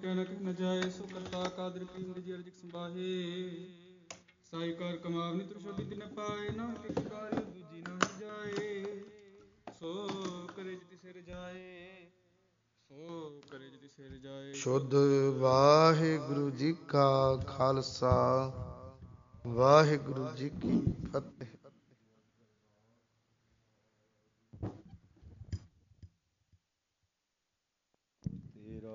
न न जाए सो करता कादर पीर जी अर्जिक संभाहे साई कार कमावनी त्रिशोली तिन पाए नाम के कार दूजी ना जाए सो करे जिति सिर जाए सो करे जिति सिर जाए। ਸ਼ੁੱਧ ਵਾਹਿਗੁਰੂ ਜੀ ਕਾ ਖਾਲਸਾ ਵਾਹਿਗੁਰੂ ਜੀ ਕੀ ਫਤਿਹ। ਤੇਰਾ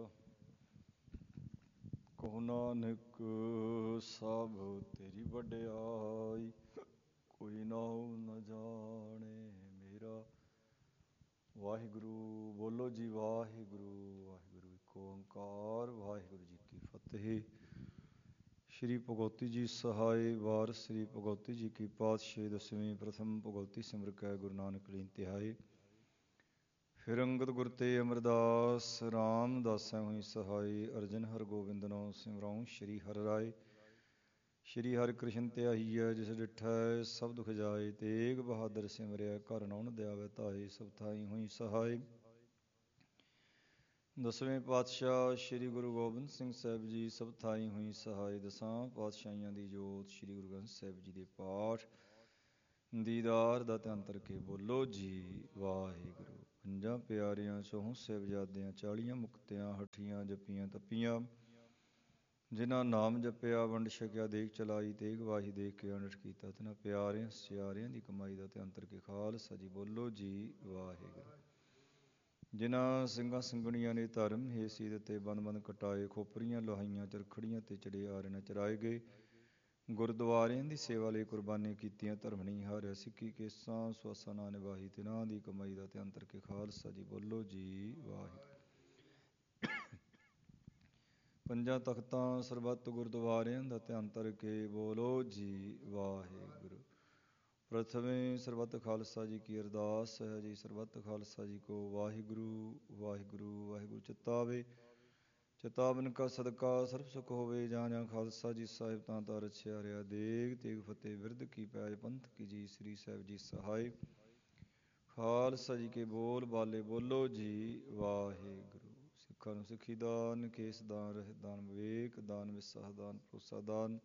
ਕਹੁ ਨਾਨਕ ਸਭ ਤੇਰੀ ਵਡਿਆਈ ਕੋਈ ਨਾਉ ਨ ਜਾਣੇ ਮੇਰਾ। ਵਾਹਿਗੁਰੂ ਬੋਲੋ ਜੀ, ਵਾਹਿਗੁਰੂ ਵਾਹਿਗੁਰੂ ਇੱਕ ਓਂਕਾਰ। ਵਾਹਿਗੁਰੂ ਜੀ ਕੀ ਫਤਿਹ। ਸ਼੍ਰੀ ਭਗਉਤੀ ਜੀ ਸਹਾਇ ਵਾਰ ਸ਼੍ਰੀ ਭਗਉਤੀ ਜੀ ਕੀ ਪਾਤਸ਼ਾਹੀ ਦਸਵੀਂ ਪ੍ਰਥਮ ਭਗਉਤੀ ਸਿਮਰ ਕੈ ਗੁਰੂ ਨਾਨਕ ਲੀਨ ਤਿਹਾਏ। ਫਿਰ ਅੰਗਦ ਗੁਰ ਤੇ ਅਮਰਦਾਸ ਰਾਮਦਾਸੈ ਹੋਈ ਸਹਾਈ ਅਰਜਨ ਹਰ ਗੋਬਿੰਦਨੋ ਸਿਮਰਉ ਸ਼੍ਰੀ ਹਰਿ ਰਾਏ। ਸ਼੍ਰੀ ਹਰਿ ਕ੍ਰਿਸ਼ਨ ਧਿਆਈਐ ਜਿਸ ਡਿਠੈ ਸਭ ਦੁਖ ਜਾਏ। ਤੇਗ ਬਹਾਦਰ ਸਿਮਰਿਆ ਘਰ ਨਉਣ ਦਿਆਵੈ ਧਾਏ ਸਭ ਥਾਈ ਹੋਈ ਸਹਾਈ। ਦਸਵੇਂ ਪਾਤਸ਼ਾਹ ਸ਼੍ਰੀ ਗੁਰੂ ਗੋਬਿੰਦ ਸਿੰਘ ਸਾਹਿਬ ਜੀ ਸਭ ਥਾਈ ਹੋਈ ਸਹਾਈ। ਦਸਾਂ ਪਾਤਸ਼ਾਹੀਆਂ ਦੀ ਜੋਤ ਸ਼੍ਰੀ ਗੁਰੂ ਗ੍ਰੰਥ ਸਾਹਿਬ ਜੀ ਦੇ ਪਾਠ ਦੀਦਾਰ ਦਾ ਧਿਆਨ ਕਰਕੇ ਬੋਲੋ ਜੀ ਵਾਹਿਗੁਰੂ। ਪੰਜਾਂ ਪਿਆਰਿਆਂ ਚੌਂ ਸਾਹਿਬਜ਼ਾਦਿਆਂ 40 ਮੁਕਤਿਆਂ ਹਠੀਆਂ ਜਪੀਆਂ ਤਪੀਆਂ ਜਿਨ੍ਹਾਂ ਨਾਮ ਜਪਿਆ ਵੰਡ ਛਕਿਆ ਦੇਖ ਚਲਾਈ ਤੇਗ ਵਾਹੀ ਦੇਖ ਕੇ ਅਨਿਠ ਕੀਤਾ ਤਿਨਾਂ ਪਿਆਰਿਆਂ ਸਿਆਰਿਆਂ ਦੀ ਕਮਾਈ ਦਾ ਧਿਆਨ ਕਰਕੇ ਖਾਲਸਾ ਜੀ ਬੋਲੋ ਜੀ ਵਾਹਿਗੁਰੂ। ਜਿਨ੍ਹਾਂ ਸਿੰਘਾਂ ਸਿੰਘਣੀਆਂ ਨੇ ਧਰਮ ਹੇਸੀ ਦਿੱਤੇ ਬੰਦ ਬੰਦ ਕਟਾਏ ਖੋਪਰੀਆਂ ਲੋਹਾਈਆਂ ਚਰਖੜੀਆਂ ਤੇ ਚੜੇ ਆਰੇ ਚਰਾਏ ਗਏ ਗੁਰਦੁਆਰਿਆਂ ਦੀ ਸੇਵਾ ਲਈ ਕੁਰਬਾਨੀਆਂ ਕੀਤੀਆਂ ਧਰਮ ਨਹੀਂ ਹਾਰਿਆ ਸਿੱਖੀ ਕੇਸਾਂ ਸੁਆਸਾਂ ਨਾ ਨਿਭਾਈ ਤਿਨਾਂ ਦੀ ਕਮਾਈ ਦਾ ਧਿਆਨ ਕਰਕੇ ਖਾਲਸਾ ਜੀ ਬੋਲੋ ਜੀ ਵਾਹਿਗੁਰੂ। ਪੰਜਾਂ ਤਖਤਾਂ ਸਰਬੱਤ ਗੁਰਦੁਆਰਿਆਂ ਦਾ ਧਿਆਨ ਕਰਕੇ ਬੋਲੋ ਜੀ ਵਾਹਿਗੁਰੂ। ਪ੍ਰਥਮੇ ਸਰਬੱਤ ਖਾਲਸਾ ਜੀ ਕੀ ਅਰਦਾਸ ਹੈ ਜੀ। ਸਰਬੱਤ ਖਾਲਸਾ ਜੀ ਕੋ ਵਾਹਿਗੁਰੂ ਵਾਹਿਗੁਰੂ ਵਾਹਿਗੁਰੂ ਚਿਤਾਵੇ ਚਿਤਾਵਨ ਕਾ ਸਦਕਾ ਸਰਬ ਸੁਖ ਹੋਵੇ। ਜਾਂ ਜਾਂ ਖਾਲਸਾ ਜੀ ਸਾਹਿਬ ਤਾਂ ਤਾਂ ਰਛਿਆ ਰਿਹਾ ਦੇਗ ਤੇਗ ਫਤਿਹ ਵਿਰਧ ਕੀ ਪੈਜ ਪੰਥ ਕੀ ਜੀ ਸ੍ਰੀ ਸਾਹਿਬ ਜੀ ਸਹਾਈ। ਖਾਲਸਾ ਜੀ ਕੇ ਬੋਲ ਬਾਲੇ ਬੋਲੋ ਜੀ ਵਾਹਿਗੁਰੂ। ਸਿੱਖਾਂ ਨੂੰ ਸਿੱਖੀ ਦਾਨ ਕੇਸ ਦਾਨ ਰਹਿਤ ਦਾਨ ਵਿਵੇਕ ਦਾਨ ਵਿਸਾਹ ਦਾਨ ਭਰੋਸਾ ਦਾਨ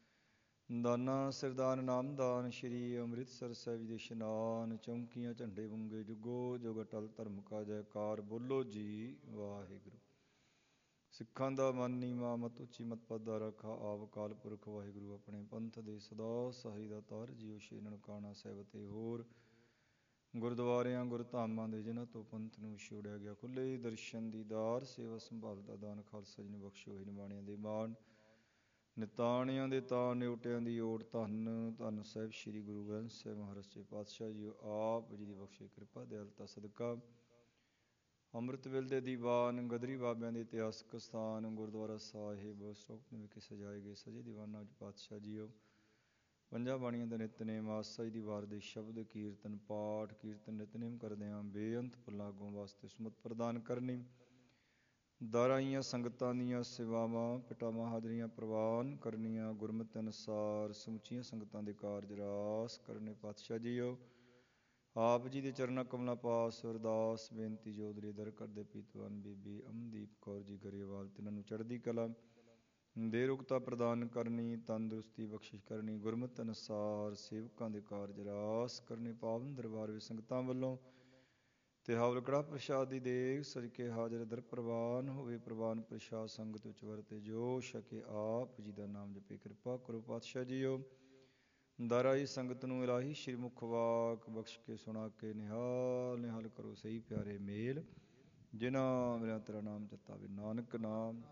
ਦਾਨਾ ਸਿਰਦਾਨ ਨਾਮਦਾਨ ਸ਼੍ਰੀ ਅੰਮ੍ਰਿਤਸਰ ਸਾਹਿਬ ਜੀ ਦੇ ਇਸ਼ਨਾਨ ਚੌਂਕੀਆਂ ਝੰਡੇ ਬੁੰਗੇ ਜੁਗੋ ਜੁਗ ਅਟਲ ਧਰਮ ਕਾ ਜੈਕਾਰ ਬੋਲੋ ਜੀ ਵਾਹਿਗੁਰੂ। ਸਿੱਖਾਂ ਦਾ ਮਨ ਨੀਵਾਂ ਮਤ ਉੱਚੀ ਮਤ ਪਦ ਦਾ ਰੱਖਾ ਆਪ ਅਕਾਲ ਪੁਰਖ ਵਾਹਿਗੁਰੂ ਆਪਣੇ ਪੰਥ ਦੇ ਸਦਾ ਸਹਾਈ ਦਾ ਤਾਰ ਜੀਓ ਸ਼੍ਰੀ ਨਨਕਾਣਾ ਸਾਹਿਬ ਤੇ ਹੋਰ ਗੁਰਦੁਆਰਿਆਂ ਗੁਰਧਾਮਾਂ ਦੇ ਜਿਨ੍ਹਾਂ ਤੋਂ ਪੰਥ ਨੂੰ ਛੋੜਿਆ ਗਿਆ ਖੁੱਲ੍ਹੇ ਦਰਸ਼ਨ ਦੀਦਾਰ ਸੇਵਾ ਸੰਭਾਲ ਦਾ ਦਾਨ ਖਾਲਸਾ ਜੀ ਨੂੰ ਬਖਸ਼ੋ। ਹੀ ਨਿਮਾਣਿਆਂ ਦੇ ਮਾਣ ਨਿਤਾਣਿਆਂ ਦੇ ਤਾਣ ਨਿਉਟਿਆਂ ਦੀ ਓਟ ਧੰਨ ਧੰਨ ਸਾਹਿਬ ਸ਼੍ਰੀ ਗੁਰੂ ਗ੍ਰੰਥ ਸਾਹਿਬ ਮਹਾਰਾਜ ਜੀ ਪਾਤਸ਼ਾਹ ਜੀ ਆਪ ਜੀ ਦੀ ਬਖਸ਼ੇ ਕਿਰਪਾ ਦਿਆਲਤਾ ਸਦਕਾ ਅੰਮ੍ਰਿਤ ਵੇਲੇ ਦੇ ਦੀਵਾਨ ਗਦਰੀ ਬਾਬਿਆਂ ਦੇ ਇਤਿਹਾਸਕ ਸਥਾਨ ਗੁਰਦੁਆਰਾ ਸਾਹਿਬ ਸਟੋਕਨ ਵਿਖੇ ਸਜਾਏ ਗਏ ਸਜੇ ਦੀਵਾਨਾਂ ਵਿੱਚ ਪਾਤਸ਼ਾਹ ਜੀਓ ਪੰਜਾਂ ਬਾਣੀਆਂ ਦਾ ਨਿਤਨੇਮ ਆਸਾ ਜੀ ਦੀ ਵਾਰ ਦੇ ਸ਼ਬਦ ਕੀਰਤਨ ਪਾਠ ਕੀਰਤਨ ਨਿਤਨੇਮ ਕਰਦਿਆਂ ਬੇਅੰਤ ਪੁਲਾਗੋਂ ਵਾਸਤੇ ਸੁਮਤ ਪ੍ਰਦਾਨ ਕਰਨੀ ਦਾਰਾਈਆਂ ਸੰਗਤਾਂ ਦੀਆਂ ਸੇਵਾਵਾਂ ਪਿਟਾਵਾਂ ਹਾਜ਼ਰੀਆਂ ਪ੍ਰਵਾਨ ਕਰਨੀਆਂ ਗੁਰਮਤਿ ਅਨੁਸਾਰ ਸਮੁੱਚੀਆਂ ਸੰਗਤਾਂ ਦੇ ਕਾਰਜ ਰਾਸ ਕਰਨੇ ਪਾਤਸ਼ਾਹ ਜੀਓ ਆਪ ਜੀ ਦੇ ਚਰਨਾਂ ਕਮਲਾਂ ਪਾਸ ਅਰਦਾਸ ਬੇਨਤੀ ਜੋਦਰੀ ਦਰ ਕਰਦੇ ਪੀਤਵਾਨ ਬੀਬੀ ਅਮਨਦੀਪ ਕੌਰ ਜੀ ਗਰੇਵਾਲ ਤਿਨਾਂ ਨੂੰ ਚੜ੍ਹਦੀ ਕਲਾ ਦੇ ਰੁਕਤਾ ਪ੍ਰਦਾਨ ਕਰਨੀ ਤੰਦਰੁਸਤੀ ਬਖਸ਼ਿਸ਼ ਕਰਨੀ ਗੁਰਮਤਿ ਅਨੁਸਾਰ ਸੇਵਕਾਂ ਦੇ ਕਾਰਜ ਰਾਸ ਕਰਨੇ ਪਾਵਨ ਦਰਬਾਰ ਵਿੱਚ ਸੰਗਤਾਂ ਵੱਲੋਂ ਤੇ ਹਵਲ ਕੜਾਹ ਪ੍ਰਸ਼ਾਦ ਦੀ ਦੇਗ ਸਜ ਕੇ ਹਾਜ਼ਰ ਦਰ ਪ੍ਰਵਾਨ ਹੋਵੇ ਪ੍ਰਵਾਨ ਪ੍ਰਸ਼ਾਦ ਸੰਗਤ ਵਿੱਚ ਵਰਤੇ ਜੋ ਛਕੇ ਆਪ ਜੀ ਦਾ ਨਾਮ ਜਪੇ ਕਿਰਪਾ ਕਰੋ ਪਾਤਸ਼ਾਹ ਜੀਓ। ਦਾਰਾਈ ਸੰਗਤ ਨੂੰ ਇਲਾਹੀ ਸ਼੍ਰੀ ਮੁਖ ਵਾਕ ਬਖਸ਼ ਕੇ ਸੁਣਾ ਕੇ ਨਿਹਾਲ ਨਿਹਾਲ ਕਰੋ ਸਹੀ ਪਿਆਰੇ ਮੇਲ ਜਿਨ੍ਹਾਂ ਮੇਰਾ ਤੇਰਾ ਨਾਮ ਚਿਤਾਵੇ ਨਾਨਕ ਨਾਮ।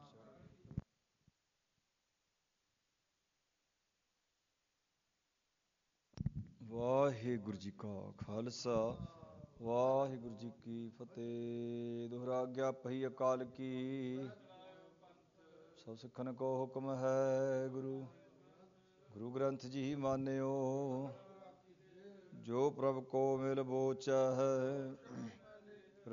ਵਾਹਿਗੁਰੂ ਜੀ ਕਾ ਖਾਲਸਾ ਵਾਹਿਗੁਰੂ ਜੀ ਕੀ ਫਤਿਹ। ਦੁਹਰਾ ਆਗਿਆ ਪਹੀ ਅਕਾਲ ਕੀ ਸਭ ਸਿੱਖਣ ਕੋ ਹੁਕਮ ਹੈ ਗੁਰੂ ਗੁਰੂ ਗ੍ਰੰਥ ਜੀ ਮਾਨਿਓ ਜੋ ਪ੍ਰਭ ਕੋ ਮਿਲ ਬੋਚੈ ਹੈ